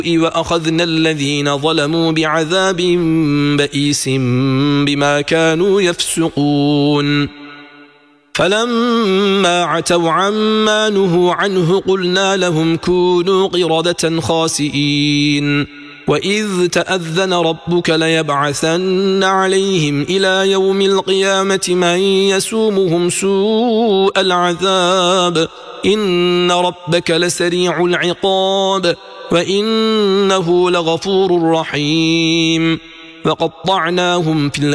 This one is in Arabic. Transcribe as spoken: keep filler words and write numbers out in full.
وأخذنا الذين ظلموا بعذاب بئيس بما كانوا يفسقون فلما عتوا عما نهوا عنه قلنا لهم كونوا قردة خاسئين وإذ تأذن ربك ليبعثن عليهم إلى يوم القيامة من يسومهم سوء العذاب إن ربك لسريع العقاب وإنه لغفور رحيم فقطعناهم في